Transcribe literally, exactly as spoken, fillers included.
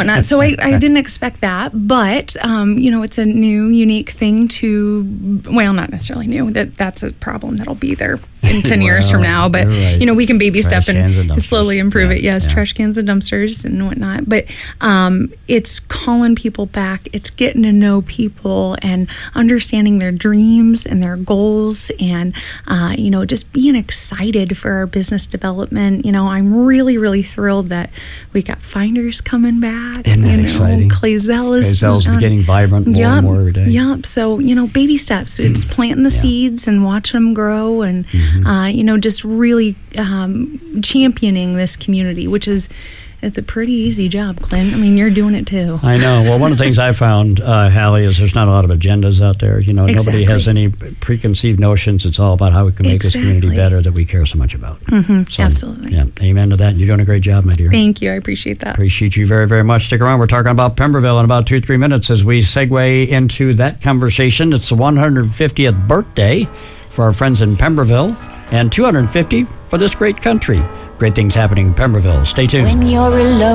whatnot. So I, I didn't expect that, but um, you know, it's a new, unique thing to. Well, not necessarily new. That that's a problem that'll be there in ten well, years from now. But right. you know, we can baby trash step and, and slowly improve yeah, it. Yes, yeah. trash cans and dumpsters and whatnot. But um, it's calling people back. It's getting to know people and understanding their dreams and their goals, and uh, you know, just being excited for our business development. You know, I'm really, really thrilled that we got Finders coming back. Isn't that you know, exciting? Clazel's Clazel's getting vibrant more yep, and more every day. Yep. So, you know, baby steps. It's planting the yeah. seeds and watching them grow, and mm-hmm. uh, you know, just really um, championing this community, which is. It's a pretty easy job, Clint. I mean, you're doing it too. I know. Well, one of the things I found, uh, Hallie, is there's not a lot of agendas out there. You know, exactly. nobody has any preconceived notions. It's all about how we can make exactly. this community better that we care so much about. Mm-hmm. So, absolutely. Yeah. Amen to that. You're doing a great job, my dear. Thank you. I appreciate that. Appreciate you very, very much. Stick around. We're talking about Pemberville in about two, three minutes as we segue into that conversation. It's the one hundred fiftieth birthday for our friends in Pemberville and two hundred fifty for this great country. Great things happening in Pemberville. Stay tuned. When you're alone.